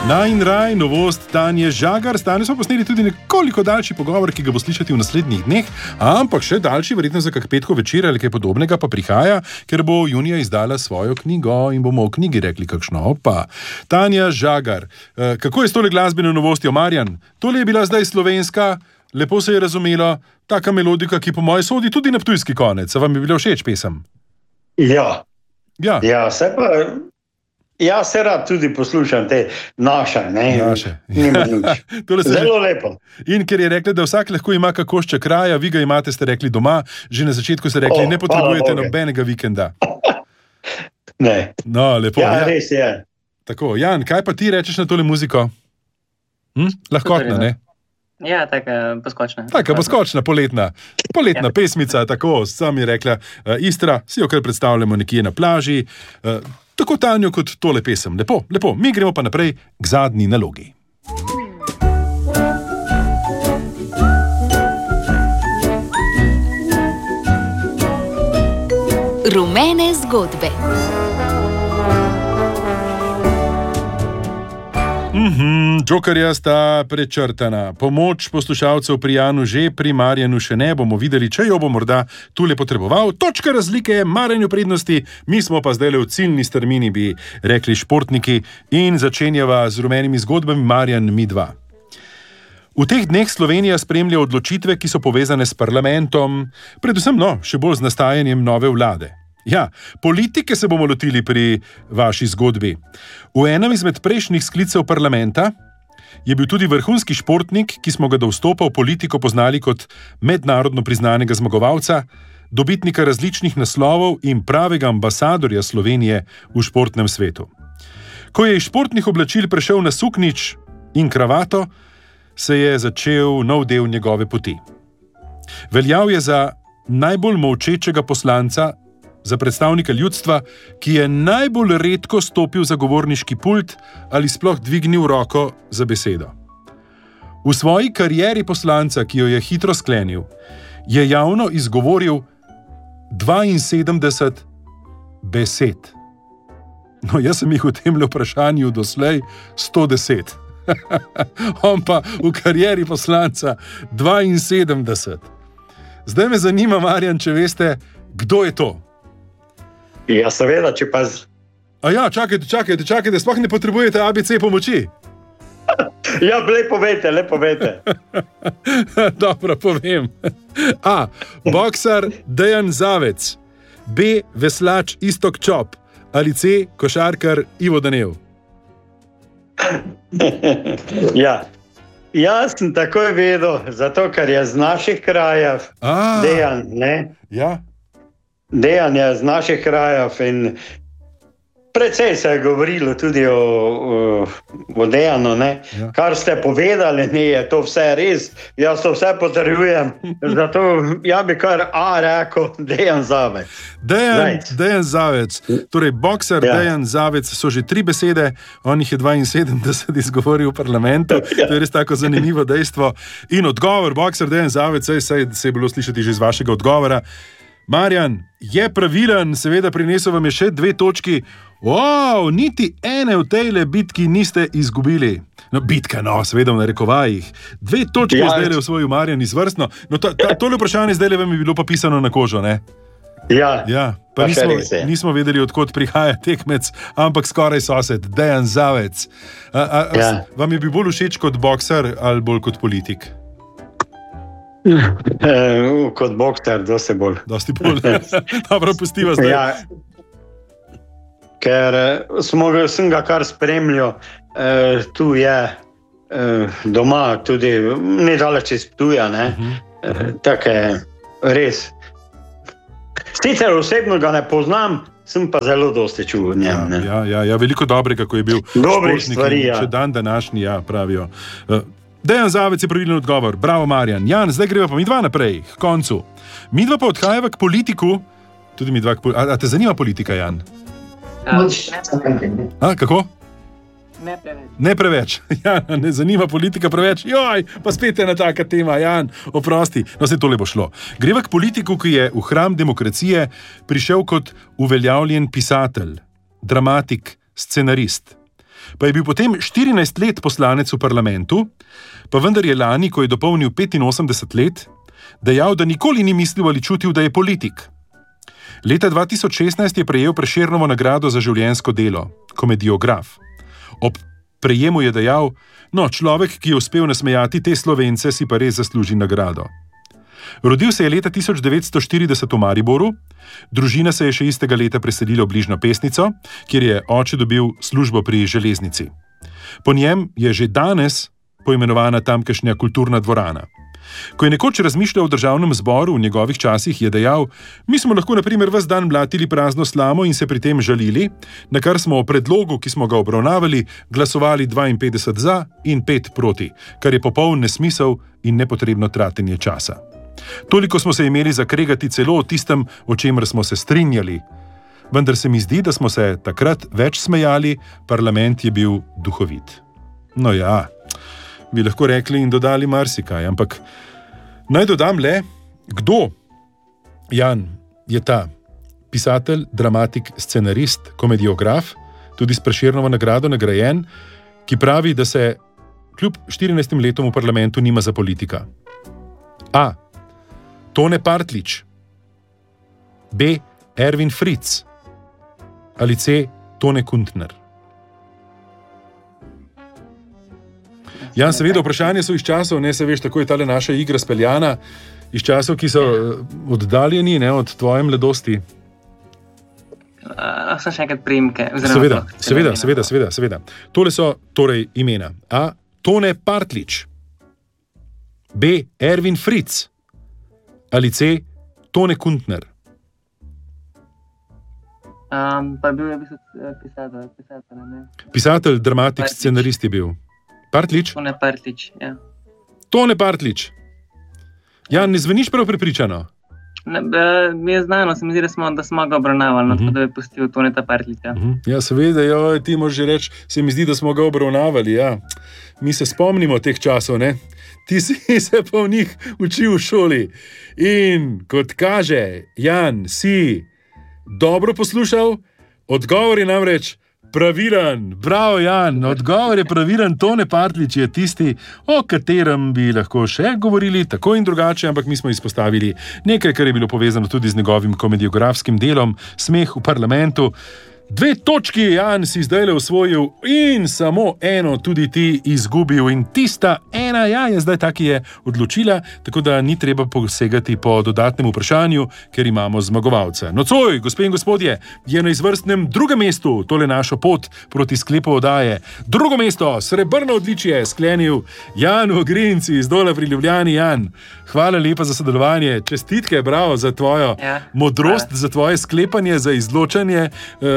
Nine Raj, novost Tanje Žagar. S Tanjo smo posneli tudi nekoliko daljši pogovor, ki ga bo slišati v naslednjih dneh, ampak še daljši, verjetno za kak petko večer ali kaj podobnega pa prihaja, ker bo junija izdala svojo knjigo in bomo o knjigi rekli kakšno. Opa. Tanja Žagar, kako je s tole glasbeno novostjo, Marjan? Tole je bila zdaj slovenska, lepo se je razumelo, taka melodika, ki po moje sodi tudi na ptujski konec. A vam je bilo všeč pesem? Ja, se pa... Ja, se rad tudi poslušam te naše, ne? Naše. Zelo lepo. In ker je rekla, da vsak lahko ima kakošček kraja, vi ga imate, ste rekli doma, že na začetku ste rekli, ne potrebujete nobenega vikenda. Ne. No, lepo. Ja, res je. Tako, Jan, kaj pa ti rečeš na tole muziko? Lahkotna, ne? Ja, taka poskočna. Taka poskočna, poletna pesmica, tako, sam je rekla Istra, si jo kar predstavljamo nekje na plaži, tako Tanjo kot tole pesem. Lepo, lepo. Mi gremo pa naprej k zadnji nalogi. Rumene zgodbe. Jokerja sta prečrtana. Pomoč poslušalcev pri Janu že, pri Marjanu še ne. Bomo videli, če jo bo morda tule potreboval. Točka razlike je Marjanu prednosti, mi smo pa zdaj v ciljni strmini, bi rekli športniki, in začenjava z rumenimi zgodbami. Marjan, mi dva. V teh dneh Slovenija spremlja odločitve, ki so povezane s parlamentom, predvsem še bolj z nastajanjem nove vlade. Ja, politike se bomo lotili pri vaši zgodbi. V enem izmed prejšnjih sklicev parlamenta je bil tudi vrhunski športnik, ki smo ga do vstopa v politiko poznali kot mednarodno priznanega zmagovalca, dobitnika različnih naslovov in pravega ambasadorja Slovenije v športnem svetu. Ko je iz športnih oblačil prešel na suknič in kravato, se je začel nov del njegove poti. Veljal je za najbolj molčečega poslanca, za predstavnika ljudstva, ki je najbolj redko stopil za govorniški pult ali sploh dvignil roko za besedo. V svoji karieri poslanca, ki jo je hitro sklenil, je javno izgovoril 72 besed. No, jaz sem jih v tem vprašanju doslej 110. On pa v karieri poslanca 72. Zdaj me zanima, Marjan, če veste, kdo je to? Ja, seveda, če pa... Čakajte, sploh ne potrebujete ABC pomoči. Ja, lepo vete. Dobro, povem. A. Boksar Dejan Zavec. B. Veslač Iztok Čop. Ali C. Košarkar Ivo Danev. Ja, jaz sem takoj vedel, zato ker je z naših krajev Dejan, ne? Ja. Dejan je z naših krajev in precej se je govorilo tudi o Dejanu, ne? Ja. Kar ste povedali, ne, je to vse res, jaz to vse potrjujem, zato ja bi kar rekel Dejan Zavec. Dejan Zavec, torej boksar Dejan Zavec, so že 3 besede, on jih je 72 izgovoril v parlamentu, to je res tako zanimivo dejstvo. In odgovor, boksar Dejan Zavec, se je bilo slišati že iz vašega odgovora. Marjan, je pravilen, seveda prinesel vam je še 2 točki. Wow, niti ene v tejle bitki niste izgubili. No, bitka, seveda v narekovajih. 2 točke zdaj v svoju, Marjan, izvrstno. No, tole vprašanje zdaj vam je bilo pa pisano na kožo, ne? Ja, pa nismo vedeli, odkot prihaja tekmec, ampak skoraj sosed, Dejan Zavec. Vam je bil bolj všeč kot boksar ali bolj kot politik? Kot boksar, dosti bolj. Dobro, pustiva zdaj. Ja, ker sem ga kar spremljal, tu je doma, tudi nedaleč iz Ptuja, ne? Tako je res. Sicer osebno ga ne poznam, sem pa zelo dosti čul v njem. Ja, veliko dobrega, ko je bil športnik, še dan današnji, pravijo. Dejan Zavec je pravilen odgovor. Bravo, Marjan. Jan, zdaj greva pa mi dva naprej, k koncu. Mi dva pa odhajava k politiku. Tudi mi dva k politiku. A te zanima politika, Jan? Kako? Ne preveč. Jan, ne zanima politika preveč. Joj, pa spet je ena taka tema, Jan, oprosti. No, se tole bo šlo. Greva k politiku, ki je v hram demokracije prišel kot uveljavljen pisatelj, dramatik, scenarist. Pa je bil potem 14 let poslanec v parlamentu, pa vendar je lani, ko je dopolnil 85 let, dejal, da nikoli ni mislil ali čutil, da je politik. Leta 2016 je prejel Prešernovo nagrado za življenjsko delo, komediograf. Ob prejemu je dejal, človek, ki je uspel nasmejati te Slovence, si pa res zasluži nagrado. Rodil se je leta 1940 v Mariboru, družina se je še istega leta preselila v bližnjo Pesnico, kjer je oče dobil službo pri železnici. Po njem je že danes poimenovana tamkajšnja kulturna dvorana. Ko je nekoč razmišljal o državnem zboru v njegovih časih, je dejal, mi smo lahko na primer ves dan mlatili prazno slamo in se pri tem žalili, na kar smo o predlogu, ki smo ga obravnavali, glasovali 52 za in 5 proti, kar je popoln nesmisel in nepotrebno tratenje časa. Toliko smo se imeli zakregati celo o tistem, o čemer smo se strinjali. Vendar se mi zdi, da smo se takrat več smejali, parlament je bil duhovit. No ja, bi lahko rekli in dodali marsikaj, ampak naj dodam le, kdo, Jan, je ta pisatelj, dramatik, scenarist, komediograf, tudi s Prešernovo nagrado nagrajen, ki pravi, da se kljub 14 letom v parlamentu nima za politika. A. Tone Partlič, B. Erwin Fritz ali C. Tone Kuntner. Jan, seveda, vprašanje so iz časov, ne se veš, tako je tale naša igra speljana, iz časov, ki so oddaljeni, ne, od tvoje mladosti. So še enkrat priimke. Seveda. Tole so torej imena. A. Tone Partlič, B. Erwin Fritz ali C. Tone Kuntner. Pa bil je v bistvu pisatelj, ne? Pisatelj, dramatik, Partlič. Scenarist je bil. Partlič? Tone Partlič, ja. Tone Partlič. Jan, ne zveniš prav prepričano? Mi je znano, se mi zdi, da smo ga obravnavali, tako da je pustil Toneta Partliča. Ja, seveda, ti moraš že reči, se mi zdi, da smo ga obravnavali, ja. Mi se spomnimo teh časov, ne? Ti si se pa v njih učil v šoli. In kot kaže, Jan, si dobro poslušal, odgovor je namreč pravilen. Bravo, Jan, odgovor je pravilen. Tone Partlič je tisti, o katerem bi lahko še govorili tako in drugače, ampak mi smo izpostavili nekaj, kar je bilo povezano tudi z njegovim komediografskim delom, Smeh v parlamentu. 2 točki, Jan, si zdajle osvojil in samo eno tudi ti izgubil. In tista ena, je zdaj ta, ki je odločila, tako da ni treba posegati po dodatnem vprašanju, ker imamo zmagovalca. Nocoj, gospe in gospodje, je na izvrstnem drugem mestu tole našo pot proti sklepu oddaje. Drugo mesto, srebrno odličje, sklenil Jan Ogrinc iz Dola pri Ljubljani. Jan, hvala lepa za sodelovanje, čestitke, bravo, za tvojo modrost, za tvoje sklepanje, za izločanje,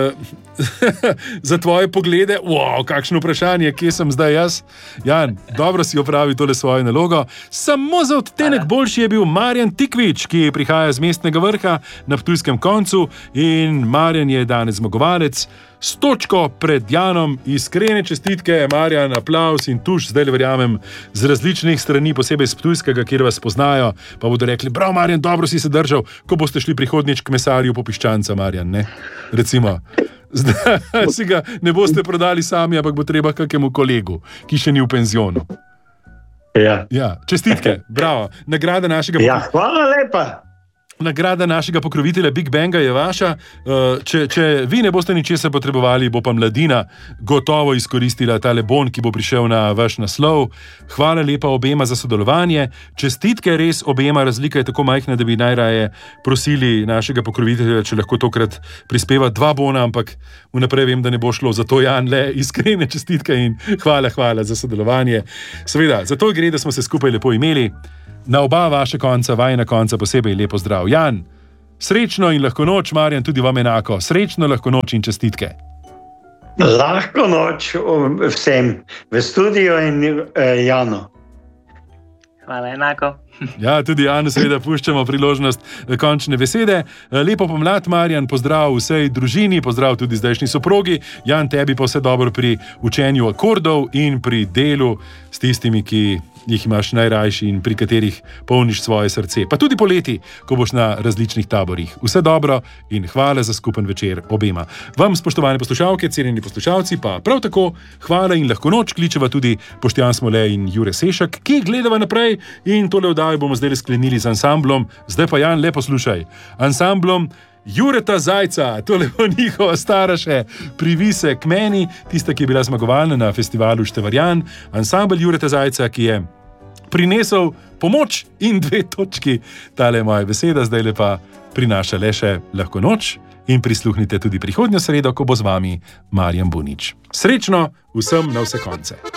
za tvoje poglede. Wow, kakšno vprašanje, kje sem zdaj jaz? Jan, dobro si opravil tole svojo nalogo. Samo za odtenek boljši je bil Marjan Tikvič, ki prihaja z Mestnega Vrha na ptujskem koncu, in Marjan je danes zmagovalec. S točko pred Janom, iskrene čestitke, Marjan, aplavz in tuš, zdaj le verjamem, z različnih strani, posebej z Ptujskega, kjer vas poznajo, pa bodo rekli, bravo, Marjan, dobro si se držal, ko boste šli prihodnjič k mesarju po piščanca, Marjan, ne? Recimo, zdaj si ga ne boste prodali sami, ampak bo treba kakemu kolegu, ki še ni v penzionu. Ja, čestitke, bravo, nagrada našega... Ja, hvala lepa. Nagrada našega pokrovitelja Big Banga je vaša. Če vi ne boste ničesar potrebovali, bo pa Mladina gotovo izkoristila tale bon, ki bo prišel na vaš naslov. Hvala lepa obema za sodelovanje. Čestitke res obema, razlika je tako majhna, da bi najraje prosili našega pokrovitelja, če lahko tokrat prispeva 2 bona, ampak vnaprej vem, da ne bo šlo. Zato, Jan, le iskrene čestitke in hvala za sodelovanje. Seveda, zato gre, da smo se skupaj lepo imeli. Na oba vaše konca, vajina konca posebej lepo zdrav. Jan, srečno in lahko noč, Marjan, tudi vam enako. Srečno, lahko noč in čestitke. Lahko noč vsem v studiu in Janu. Hvala, enako. Ja, tudi Janu seveda puščamo priložnost končne besede. Lepo pomlad, Marjan, pozdrav vsej družini, pozdrav tudi zdajšnji soprogi. Jan, tebi pa vse dobro pri učenju akordov in pri delu s tistimi, ki jih imaš najrajši in pri katerih polniš svoje srce. Pa tudi poleti, ko boš na različnih taborih. Vse dobro in hvala za skupen večer obema. Vam, spoštovane poslušalke, cenjeni poslušalci, pa prav tako hvala in lahko noč kličeva tudi Boštjan Smole in Jure Sešak, ki gledava naprej in tole oddajo bomo zdaj sklenili z ansamblom. Zdaj pa Jan, lepo slušaj. Ansamblom Jureta Zajca, tole bo njihova stara še privise k meni, tista, ki je bila zmagovalna na festivalu Števarjan, ansambl Jureta Zajca, ki je prinesel pomoč in 2 točki. Tale je moja beseda, zdaj lepa prinaša le še lahko noč in prisluhnite tudi prihodnjo sredo, ko bo z vami Marjan Bunič. Srečno vsem na vse konce.